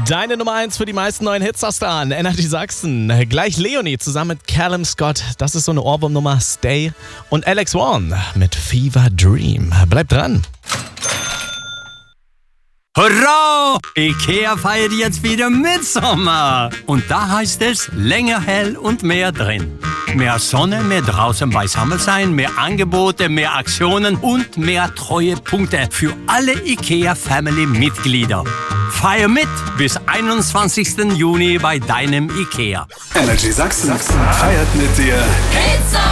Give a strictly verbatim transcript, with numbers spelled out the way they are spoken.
Deine Nummer eins für die meisten neuen Hits hast du an. Energy Sachsen. Gleich Leonie zusammen mit Callum Scott. Das ist so eine Ohrwurmnummer. Stay. Und Alex Warren mit Fever Dream. Bleib dran. Hurra! IKEA feiert jetzt wieder Mitsommer. Und da heißt es länger hell und mehr drin. Mehr Sonne, mehr draußen beisammen sein, mehr Angebote, mehr Aktionen und mehr Treuepunkte für alle IKEA-Family-Mitglieder. Feier mit bis einundzwanzigsten Juni bei deinem IKEA. Energy Sachsen feiert mit dir. It's